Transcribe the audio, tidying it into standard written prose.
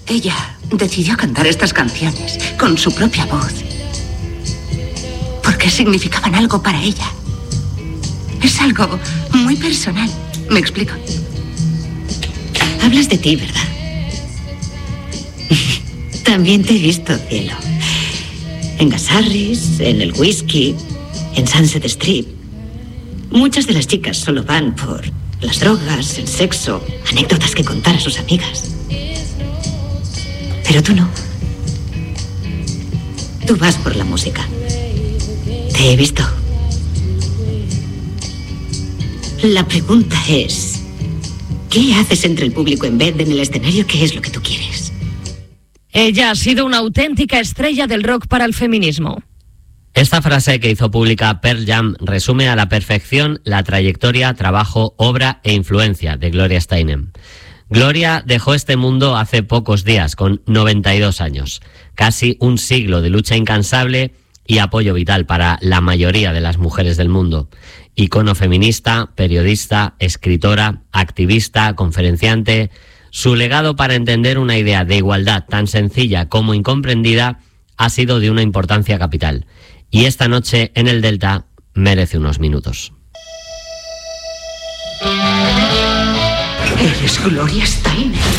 Ella decidió cantar estas canciones con su propia voz porque significaban algo para ella. Es algo muy personal. ¿Me explico? Hablas de ti, ¿verdad? También te he visto, cielo. En Gasarris, en el whisky, en Sunset Strip. Muchas de las chicas solo van por las drogas, el sexo, anécdotas que contar a sus amigas. Pero tú no. Tú vas por la música. Te he visto. La pregunta es, ¿qué haces entre el público en vez de en el escenario? ¿Qué es lo que tú quieres? Ella ha sido una auténtica estrella del rock para el feminismo. Esta frase que hizo pública Pearl Jam resume a la perfección la trayectoria, trabajo, obra e influencia de Gloria Steinem. Gloria dejó este mundo hace pocos días, con 92 años. Casi un siglo de lucha incansable y apoyo vital para la mayoría de las mujeres del mundo. Icono feminista, periodista, escritora, activista, conferenciante. Su legado para entender una idea de igualdad tan sencilla como incomprendida ha sido de una importancia capital. Y esta noche en el Delta merece unos minutos. Eres Gloria Steinem.